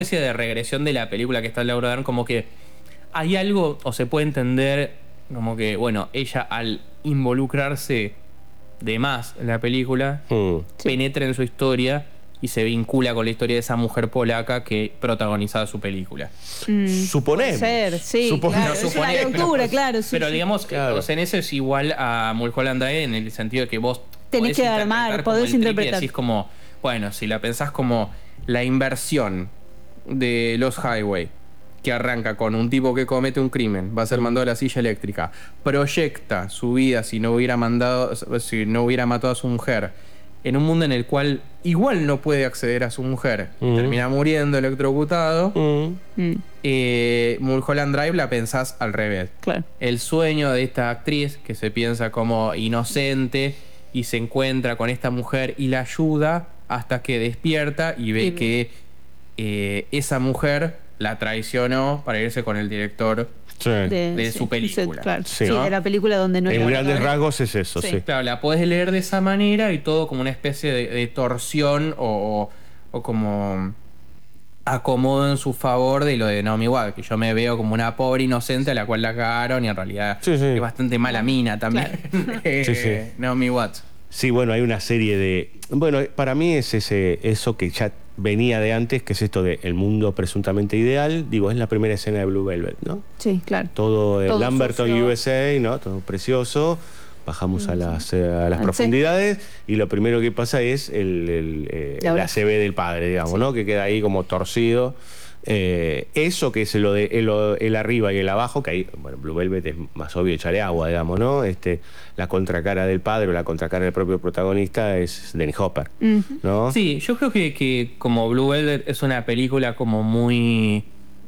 especie de regresión de la película que está Laura Dern, como que hay algo, o se puede entender, como que, bueno, ella al involucrarse de más en la película, penetra en su historia y se vincula con la historia de esa mujer polaca que protagonizaba su película. Suponemos. Puede ser, sí, claro. Es una lectura, claro. Sí, pero sí. digamos, Claro. o sea, en eso es igual a Mulholland Drive en el sentido de que vos Tenés que armar, podés interpretar. Y decís como, bueno, si la pensás como la inversión de Los Highway, que arranca con un tipo que comete un crimen, va a ser mandado a la silla eléctrica, proyecta su vida si no hubiera matado a su mujer, en un mundo en el cual igual no puede acceder a su mujer, termina muriendo electrocutado. Mulholland Drive la pensás al revés. Claro. El sueño de esta actriz, que se piensa como inocente y se encuentra con esta mujer y la ayuda hasta que despierta y ve que esa mujer la traicionó para irse con el director de su película. Claro. Sí. Sí, de la película donde no En era. grandes rasgos es eso, sí. Claro, la podés leer de esa manera y todo como una especie de torsión o como acomodo en su favor de lo de Naomi Watts, que yo me veo como una pobre inocente a la cual la cagaron y en realidad es bastante mala mina también. Naomi Watts. Sí, bueno, hay una serie de... Bueno, para mí es eso que ya venía de antes, que es esto de el mundo presuntamente ideal. Digo, es la primera escena de Blue Velvet, ¿no? Sí, claro. Todo en Lamberton, sucio. USA, ¿no? Todo precioso. Bajamos a las profundidades y lo primero que pasa es la CB del padre, digamos, ¿no? Que queda ahí como torcido. Eso que es el arriba y el abajo, que ahí, bueno, Blue Velvet es más obvio echarle agua, digamos, ¿no? La contracara del padre o la contracara del propio protagonista es Dennis Hopper, ¿no? Sí, yo creo que como Blue Velvet es una película como muy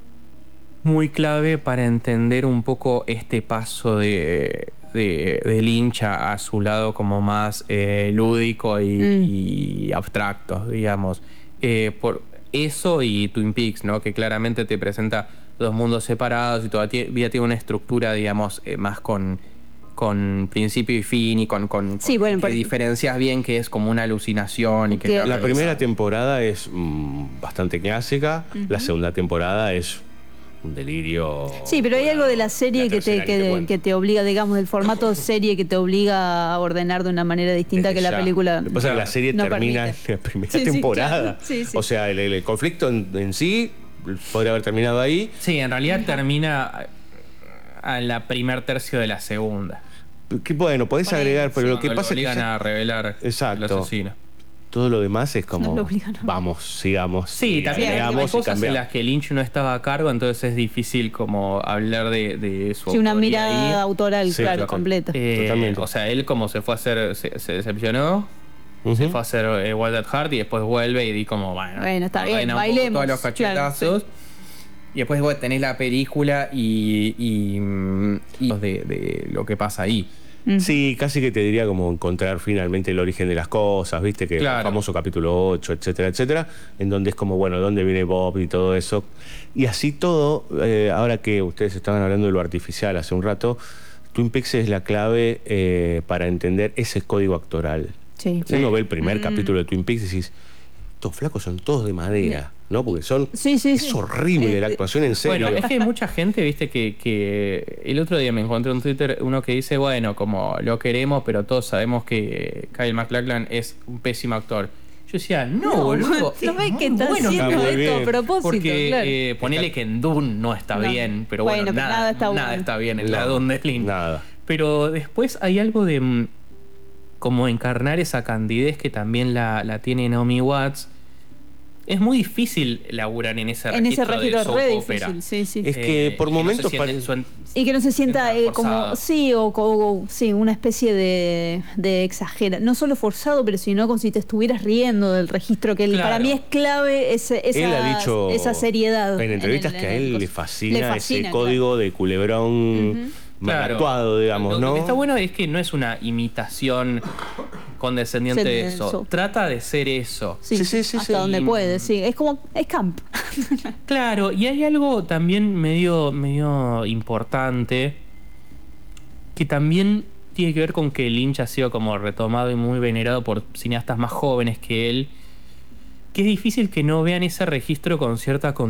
clave para entender un poco este paso de Lynch a su lado como más lúdico y abstracto, digamos. Por eso y Twin Peaks, ¿no? Que claramente te presenta dos mundos separados y todavía tiene una estructura, digamos, más con principio y fin y con que diferencias bien que es como una alucinación y que la primera temporada es bastante clásica, la segunda temporada es un delirio. Sí, pero hay algo de la serie que te obliga, digamos, del formato serie que te obliga a ordenar de una manera distinta que la película. Lo que pasa es que la serie termina en la primera temporada. Claro. O sea, el conflicto en sí podría haber terminado ahí. Sí, en realidad termina a la primer tercio de la segunda. Que bueno, podés agregar, pero lo que pasa es que a revelar el asesino. Todo lo demás es como, No vamos, sigamos. Sí, también hay cosas en las que Lynch no estaba a cargo, entonces es difícil como hablar de su una autoría mirada ahí. autoral, claro, completa. Totalmente. O sea, él como se fue a hacer, se decepcionó, se fue a hacer Wild at Heart y después vuelve y di como, bueno, está bien, bailemos. Todos los cachetazos. Claro, y después vos tenés la película y de lo que pasa ahí. Sí, casi que te diría como encontrar finalmente el origen de las cosas, viste, que el famoso capítulo 8, etcétera, etcétera, en donde es como, bueno, dónde viene Bob y todo eso. Y así todo, ahora que ustedes estaban hablando de lo artificial hace un rato, Twin Peaks es la clave para entender ese código actoral. Sí. Uno ve el primer capítulo de Twin Peaks y decís, estos flacos son todos de madera, ¿no? Porque son... es horrible la actuación, en serio. Bueno, es que hay mucha gente, viste, que el otro día me encontré en Twitter uno que dice, bueno, como lo queremos, pero todos sabemos que Kyle MacLachlan es un pésimo actor. Yo decía, no, boludo. No ves que está bueno, haciendo esto a propósito. Porque ponele que en Dune no está bien, pero bueno, nada está bien en la Dune de Lynch. Nada. Pero después hay algo de como encarnar esa candidez que también la tiene Naomi Watts. Es muy difícil laburar en ese registro de soap opera. Difícil, Es que por momentos y que no se sienta como una especie de exagera, no solo forzado, pero sino como si te estuvieras riendo del registro que para mí es clave él ha dicho esa seriedad en entrevistas que a él le fascina ese código de culebrón mal actuado, digamos, ¿no? Lo que está bueno es que no es una imitación condescendiente de eso. Trata de ser eso. Sí, hasta donde puede, sí. Es como, es camp. Claro, y hay algo también medio importante que también tiene que ver con que Lynch ha sido como retomado y muy venerado por cineastas más jóvenes que él, que es difícil que no vean ese registro con cierta